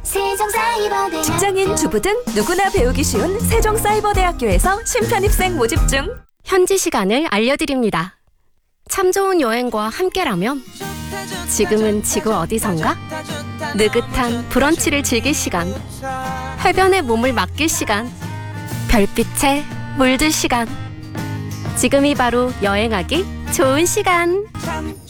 세종사이버대학교. 직장인, 주부 등 누구나 배우기 쉬운 세종사이버대학교에서 신편입생 모집 중. 현지 시간을 알려드립니다. 참 좋은 여행과 함께라면 지금은 지구 어디선가? 느긋한 브런치를 즐길 시간, 해변에 몸을 맡길 시간, 별빛에 물들 시간. 지금이 바로 여행하기 좋은 시간.